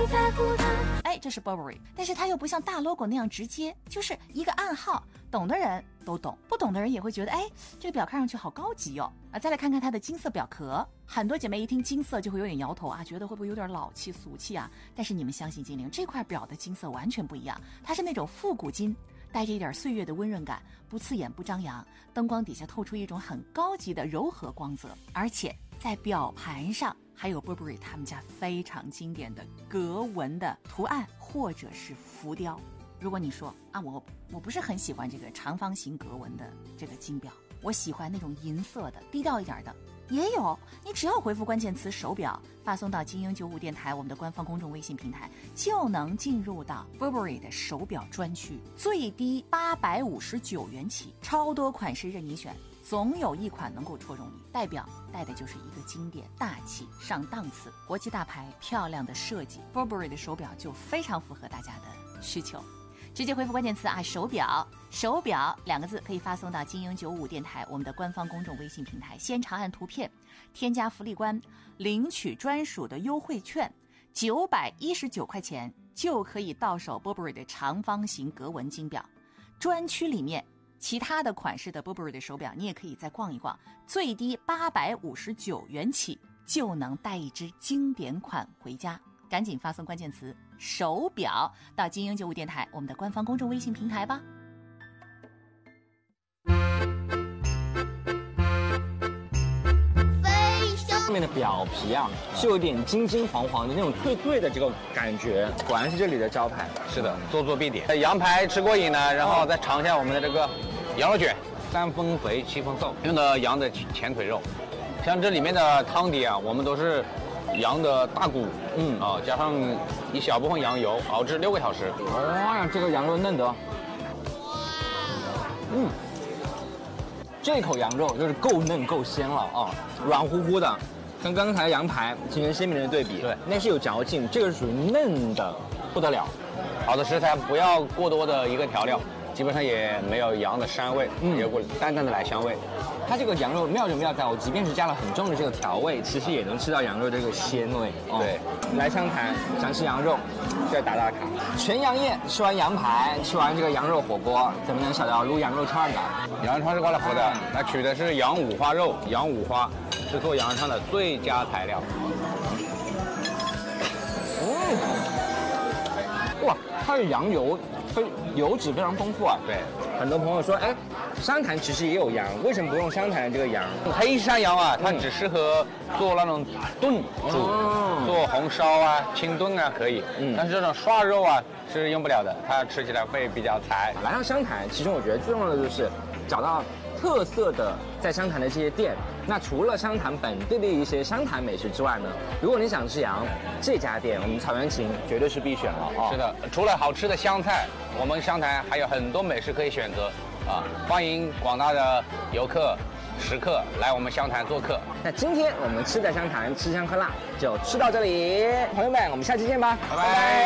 在乎它。 哎，这是 Burberry， 但是它又不像大 logo 那样直接，就是一个暗号，懂的人都懂，不懂的人也会觉得，哎，这个表看上去好高级哦。再来看看它的金色表壳，很多姐妹一听金色就会有点摇头啊，觉得会不会有点老气俗气啊？但是你们相信精灵，这块表的金色完全不一样，它是那种复古金，带着一点岁月的温润感，不刺眼不张扬，灯光底下透出一种很高级的柔和光泽，而且在表盘上还有 Burberry 他们家非常经典的格纹的图案或者是浮雕。如果你说啊，我不是很喜欢这个长方形格纹的这个金表，我喜欢那种银色的低调一点的，也有。你只要回复关键词手表，发送到精英95电台我们的官方公众微信平台，就能进入到 Burberry 的手表专区，最低859元起，超多款式任你选，总有一款能够戳中你。代表带的就是一个经典、大气、上档次、国际大牌、漂亮的设计， Burberry 的手表就非常符合大家的需求。直接回复关键词啊，手表2个字可以发送到精英95电台我们的官方公众微信平台，先长按图片，添加福利关，领取专属的优惠券，919块钱就可以到手 Burberry 的长方形格纹金表。专区里面其他的款式的 Burberry 的手表你也可以再逛一逛，最低859元起就能带一只经典款回家。赶紧发送关键词手表到精英95电台我们的官方公众微信平台吧。 上面的表皮啊是有点金金黄黄的那种脆脆的这个感觉，果然是这里的招牌。 是的，做必点。羊排吃过瘾呢，然后再尝一下我们的这个羊肉卷，3分肥7分瘦，用的羊的前腿肉。像这里面的汤底啊，我们都是羊的大骨，加上一小部分羊油，熬制6个小时。 哇，这个羊肉嫩的，这口羊肉就是够嫩够鲜了啊，软乎乎的，跟刚才羊排形成鲜明的对比。 对， 那是有嚼劲，这个是属于嫩的不得了。 好的食材不要过多的一个调料，基本上也没有羊的膻味，有股淡淡的奶香味。 它这个羊肉妙就妙在，我即便是加了很重的这个调味，其实也能吃到羊肉这个鲜味。 对， 来湘潭想吃羊肉，就要打卡。全羊宴吃完羊排，吃完这个羊肉火锅，怎么能少掉撸羊肉串呢？ 羊肉串是过来喝的，那取的是羊五花肉，羊五花是做羊肉串的最佳材料。 哇，它的羊油油脂非常丰富啊。 对， 很多朋友说，哎，湘潭其实也有羊，为什么不用湘潭的这个羊？ 黑山羊啊，它只适合做那种炖煮，做红烧啊、清炖啊可以。但是这种涮肉啊是用不了的，它吃起来会比较柴。 来到湘潭，其中我觉得最重要的就是找到特色的在湘潭的这些店。那除了湘潭本地的一些湘潭美食之外呢，如果你想吃羊，这家店我们草原情绝对是必选了啊！ 是的，除了好吃的湘菜，我们湘潭还有很多美食可以选择啊！欢迎广大的游客、食客来我们湘潭做客。 那今天我们吃在湘潭，吃香喝辣就吃到这里，朋友们，我们下期见吧，拜拜。